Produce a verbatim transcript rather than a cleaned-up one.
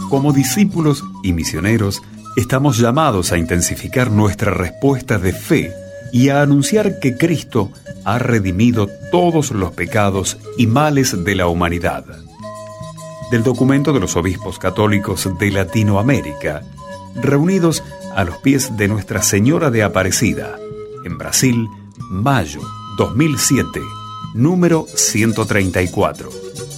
Como discípulos y misioneros, estamos llamados a intensificar nuestra respuesta de fe y a anunciar que Cristo ha redimido todos los pecados y males de la humanidad. Del documento de los obispos católicos de Latinoamérica, reunidos a los pies de Nuestra Señora de Aparecida, en Brasil, mayo dos mil siete, número ciento treinta y cuatro.